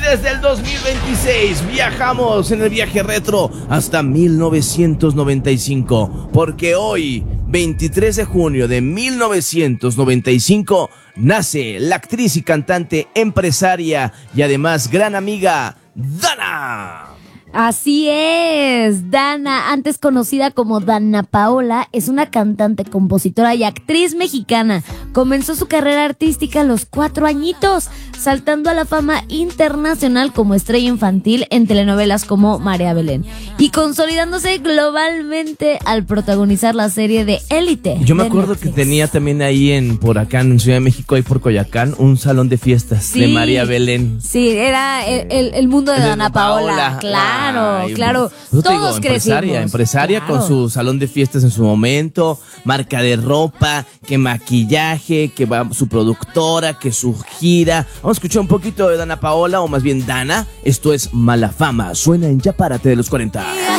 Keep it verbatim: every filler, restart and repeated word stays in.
desde el dos mil veintiséis viajamos en el viaje retro hasta mil novecientos noventa y cinco, porque hoy, veintitrés de junio de mil novecientos noventa y cinco, nace la actriz y cantante, empresaria y además gran amiga, Dana. Así es, Dana, antes conocida como Dana Paola, es una cantante, compositora y actriz mexicana. Comenzó su carrera artística a los cuatro añitos, saltando a la fama internacional como estrella infantil en telenovelas como María Belén y consolidándose globalmente al protagonizar la serie de Élite. Yo me acuerdo Netflix. que tenía también ahí en por acá en Ciudad de México, ahí por Coyoacán, un salón de fiestas sí, de María Belén. Sí, era el, el, el mundo de el Dana Paola, Paola. Claro. Claro, Ay, claro, digo, todos empresaria, crecimos. Empresaria claro. con su salón de fiestas en su momento, marca de ropa, que maquillaje, que va su productora, que su gira. Vamos a escuchar un poquito de Dana Paola, o más bien Dana. Esto es Mala Fama, suena en Ya Párate de los cuarenta.